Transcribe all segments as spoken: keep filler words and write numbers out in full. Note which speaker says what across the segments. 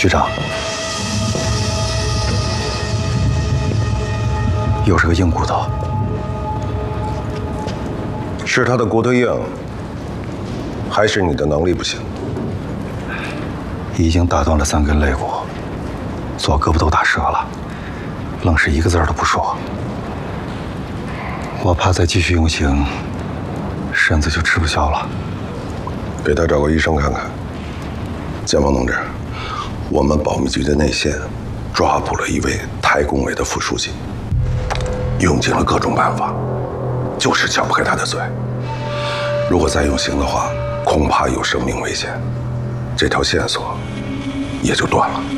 Speaker 1: 局长，又是个硬骨头。
Speaker 2: 是他的骨头硬，还是你的能力不行？
Speaker 1: 已经打断了三根肋骨，左胳膊都打折了，愣是一个字儿都不说。我怕再继续用刑，身子就吃不消了。
Speaker 2: 给他找个医生看看。建峰同志，我们保密局的内线抓捕了一位太工委的副书记，用尽了各种办法，就是撬不开他的嘴。如果再用刑的话，恐怕有生命危险，这条线索也就断了。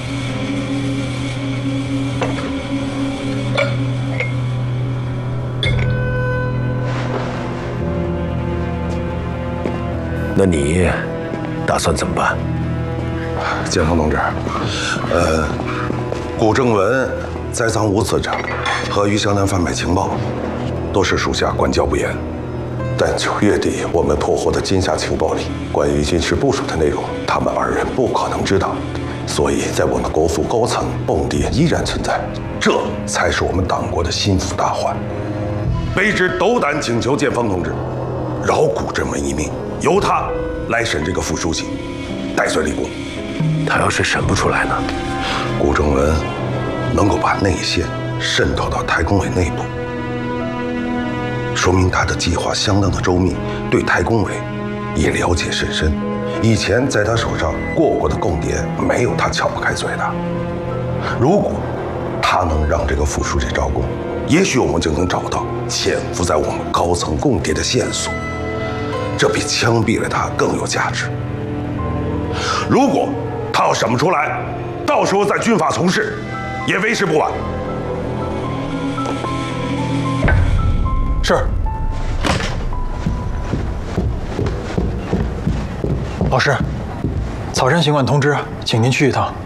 Speaker 3: 那你打算怎么办？
Speaker 2: 建峰同志，呃，古正文栽赃无次者和于湘南贩卖情报，都是属下管教不严。但九月底我们破获的金夏情报里，关于军事部署的内容，他们二人不可能知道，所以在我们国府高层蹦迪依然存在，这才是我们党国的心腹大患。卑职斗胆请求建峰同志，饶古正文一命，由他来审这个副书记，戴罪立功。
Speaker 3: 他要是审不出来呢？
Speaker 2: 古正文能够把内线渗透到太工委内部，说明他的计划相当的周密，对太工委也了解甚深。以前在他手上过过的供谍，没有他撬不开嘴的。如果他能让这个副书记招供，也许我们就能找到潜伏在我们高层供谍的线索，这比枪毙了他更有价值。如果他要审不出来，到时候在军法从事也为时不晚。
Speaker 1: 是。老师，草山行馆通知，请您去一趟。